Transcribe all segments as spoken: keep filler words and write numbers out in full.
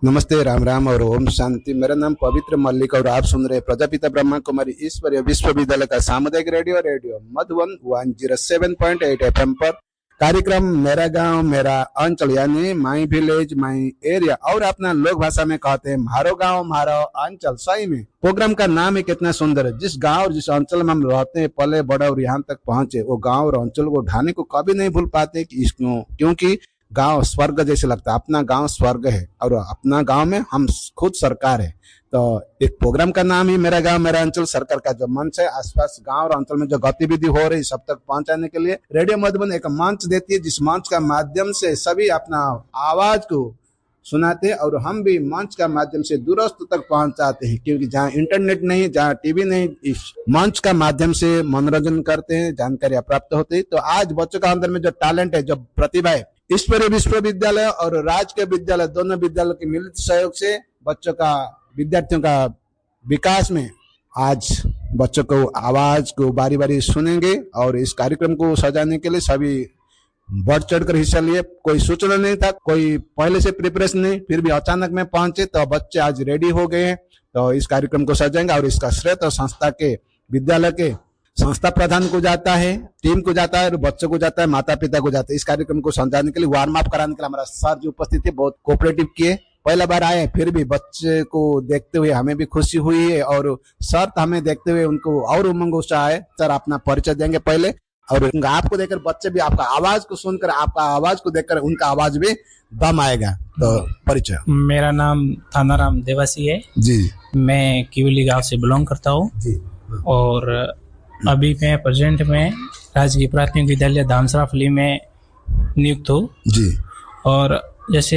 नमस्ते, राम राम और ओम शांति। मेरा नाम पवित्र मल्लिक और आप सुन रहे प्रजापिता ब्रह्मा कुमारी ईश्वरीय विश्वविद्यालय का सामुदायिक radio radio Madhuban one zero seven point eight F M पर कार्यक्रम मेरा गांव मेरा अंचल यानी माई विलेज माई एरिया और अपना लोक भाषा में कहते हैं मारो गांव मारो अंचल। सही में प्रोग्राम का नाम ही कितना सुंदर है। जिस गांव और जिस अंचल में हम रहते हैं, पले बड़े और यहाँ तक पहुंचे, वो गांव और अंचल को ढाने को कभी नहीं भूल पाते कि इसको, क्योंकि गांव स्वर्ग जैसे लगता है। अपना गांव स्वर्ग है और अपना गांव में हम खुद सरकार है। तो एक प्रोग्राम का नाम ही मेरा गांव मेरा अंचल। सरकार का जो मंच है, आसपास गांव और अंचल में जो गतिविधि हो रही सब तक पहुंचाने के लिए रेडियो मधुबन एक मंच देती है, जिस मंच का माध्यम से सभी अपना आवाज को सुनाते हैं और हम भी मंच का माध्यम से दूरस्थ तक पहुंचाते हैं। क्योंकि जहाँ इंटरनेट नहीं, जहाँ टीवी नहीं, इस मंच का माध्यम से मनोरंजन करते हैं, जानकारियां प्राप्त होती है। तो आज बच्चों का अंदर में जो टैलेंट है, जो प्रतिभा है, ईश्वरीय विश्वविद्यालय और राजकीय विद्यालय दोनों विद्यालयों के मिलित सहयोग से बच्चों का, विद्यार्थियों का विकास में आज बच्चों को आवाज को बारी बारी सुनेंगे। और इस कार्यक्रम को सजाने के लिए सभी बढ़ चढ़ कर हिस्सा लिए। कोई सूचना नहीं था, कोई पहले से प्रिपरेशन नहीं, फिर भी अचानक में पहुंचे तो बच्चे आज रेडी हो गए हैं। तो इस कार्यक्रम को सजाएंगे और इसका श्रेय तो संस्था के, विद्यालय के संस्था प्रधान को जाता है, टीम को जाता है और बच्चों को जाता है, माता पिता को जाता है। इस कार्यक्रम को समझाने के लिए, वार्म अप कराने के लिए हमारा सर जो उपस्थित थे, बहुत कोऑपरेटिव किए। पहला बार आए, फिर भी बच्चे को देखते हुए हमें भी खुशी हुई है और सर हमें देखते हुए उनको और उमंग उत्साह है। सर अपना परिचय देंगे पहले, और आपको देखकर बच्चे भी आपका आवाज को सुनकर, आपका आवाज को देखकर उनका आवाज भी दम आएगा। तो परिचय। मेरा नाम थानाराम देवासी है जी। मैं किवली गांव से बिलोंग करता हूँ जी। और अभी मैं प्रेजेंट में राजकीय प्राथमिक विद्यालय धामसराफली में नियुक्त हूँ जी। और जैसे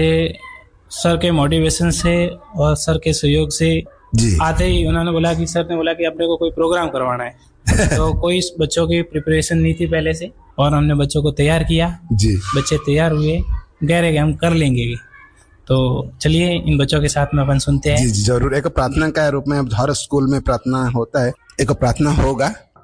सर के मोटिवेशन से और सर के सहयोग से जी, आते ही उन्होंने बोला कि सर ने बोला कि अपने को कोई प्रोग्राम करवाना है। तो कोई बच्चों की प्रिपरेशन नहीं थी पहले से, और हमने बच्चों को तैयार किया जी। बच्चे तैयार हुए, कह रहे कि हम कर लेंगे। तो चलिए इन बच्चों के साथ में अपन सुनते हैं। जी, जरूर। एक प्रार्थना का रूप में हर स्कूल में प्रार्थना होता है, एक प्रार्थना होगा